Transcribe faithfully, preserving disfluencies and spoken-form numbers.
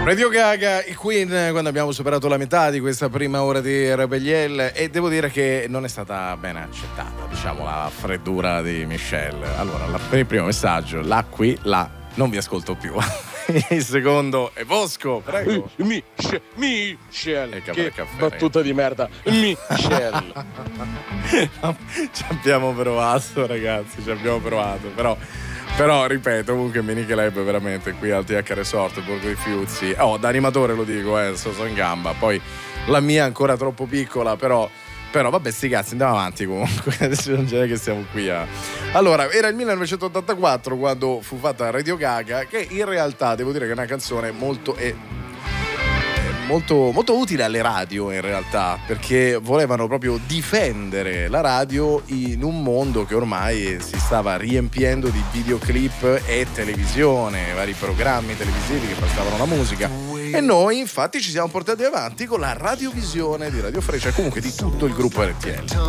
Radio Gaga, i Queen, quando abbiamo superato la metà di questa prima ora di Rebelliel, e devo dire che non è stata ben accettata, diciamo, la freddura di Michelle. Allora, la, per il primo messaggio, là qui, là, non vi ascolto più. Il secondo è Bosco, prego. Michelle, Michelle, che caffè, battuta di merda. Michelle. Ci abbiamo provato, ragazzi, ci abbiamo provato, però... Però, ripeto, comunque Mini Club veramente qui al T H Resort, Borgo di Fiuzzi. Oh, da animatore lo dico, eh, so, so in gamba. Poi la mia è ancora troppo piccola, però... Però vabbè, sti cazzi, andiamo avanti comunque. Adesso non c'è che siamo qui a... Allora, era il millenovecentottantaquattro quando fu fatta Radio Gaga, che in realtà devo dire che è una canzone molto... È... Molto, molto utile alle radio in realtà, perché volevano proprio difendere la radio in un mondo che ormai si stava riempiendo di videoclip e televisione, vari programmi televisivi che passavano la musica, e noi infatti ci siamo portati avanti con la radiovisione di Radio Freccia e comunque di tutto il gruppo R T L.